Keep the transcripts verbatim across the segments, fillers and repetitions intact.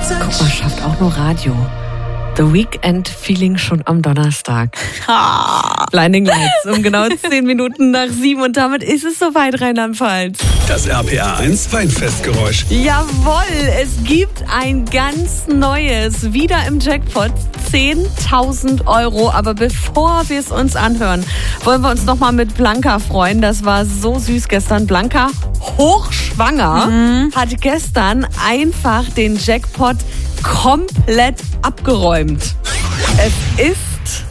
Guck mal, schafft auch nur Radio. The Weekend Feeling schon am Donnerstag. Ha. Blinding Lights um genau zehn Minuten nach sieben und damit ist es soweit, Rheinland-Pfalz. Das R P R eins Weinfestgeräusch. Jawohl, es gibt ein ganz neues, wieder im Jackpot, zehntausend Euro. Aber bevor wir es uns anhören, wollen wir uns nochmal mit Blanca freuen. Das war so süß gestern. Blanca, hochschwanger, mhm. hat gestern einfach den Jackpot komplett abgeräumt. Es ist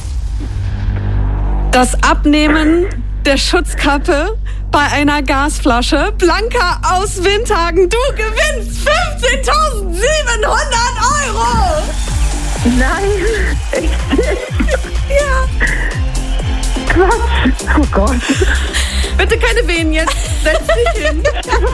das Abnehmen der Schutzkappe bei einer Gasflasche. Blanca aus Windhagen, du gewinnst fünfzehntausendsiebenhundert Euro! Nein, echt? Ja. Quatsch, oh Gott. Bitte keine Wehen jetzt, setz dich hin.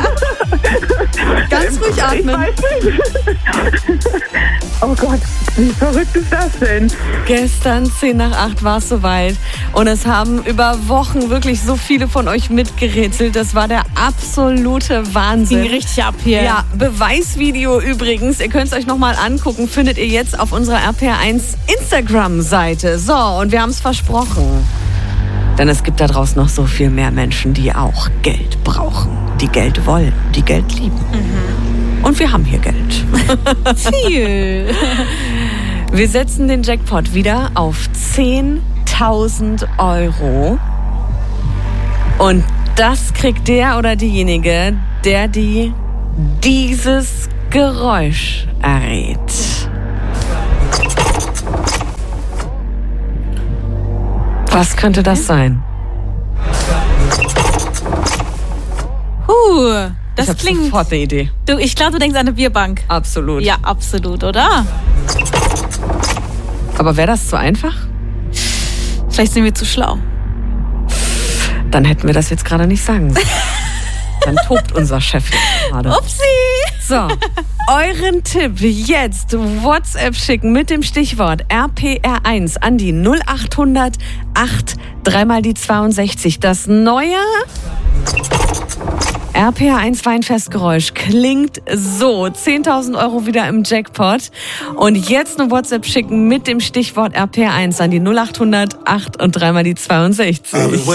Ganz ruhig atmen. Ich weiß nicht. Oh Gott, wie verrückt ist das denn? Gestern zehn nach acht war es soweit und es haben über Wochen wirklich so viele von euch mitgerätselt. Das war der absolute Wahnsinn. Ging richtig ab hier. Ja, Beweisvideo übrigens, ihr könnt es euch nochmal angucken, findet ihr jetzt auf unserer R P R eins Instagram-Seite. So, und wir haben es versprochen. Denn es gibt da draußen noch so viel mehr Menschen, die auch Geld brauchen, die Geld wollen, die Geld lieben. Mhm. Und wir haben hier Geld. Viel. Wir setzen den Jackpot wieder auf zehntausend Euro. Und das kriegt der oder diejenige, der die dieses Geräusch errät. Was könnte das sein? Huh, das ich hab klingt... sofort eine Idee. Du, ich glaube, du denkst an eine Bierbank. Absolut. Ja, absolut, oder? Aber wäre das zu einfach? Vielleicht sind wir zu schlau. Dann hätten wir das jetzt gerade nicht sagen sollen. Dann tobt unser Chef jetzt gerade. Upsi! So, euren Tipp jetzt WhatsApp schicken mit dem Stichwort R P R eins an die null acht hundert acht dreimal die zweiundsechzig. Das neue R P R eins Weinfestgeräusch klingt so. zehntausend Euro wieder im Jackpot. Und jetzt eine WhatsApp schicken mit dem Stichwort R P R eins an die null acht hundert acht und dreimal die zweiundsechzig.